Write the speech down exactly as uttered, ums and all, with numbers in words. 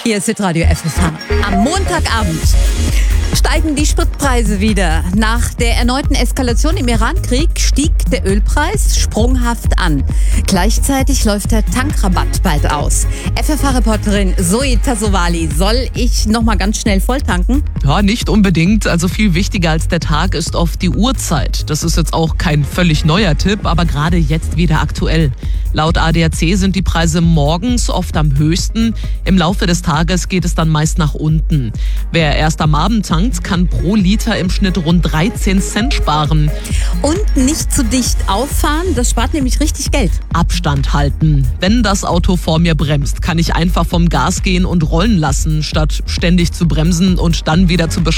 Hier ist Hitradio F F H. Am Montagabend steigen die Spritpreise wieder. Nach der erneuten Eskalation im Iran-Krieg stieg der Ölpreis sprunghaft an. Gleichzeitig läuft der Tankrabatt bald aus. F F H-Reporterin Zoe Tassovali, soll ich noch mal ganz schnell volltanken? Ja, nicht unbedingt. Also viel wichtiger als der Tag ist oft die Uhrzeit. Das ist jetzt auch kein völlig neuer Tipp, aber gerade jetzt wieder aktuell. Laut A D A C sind die Preise morgens oft am höchsten. Im Laufe des Tages geht es dann meist nach unten. Wer erst am Abend tankt, kann pro Liter im Schnitt rund dreizehn Cent sparen. Und nicht zu dicht auffahren, das spart nämlich richtig Geld. Abstand halten. Wenn das Auto vor mir bremst, kann ich einfach vom Gas gehen und rollen lassen, statt ständig zu bremsen und dann wieder zu beschleunigen.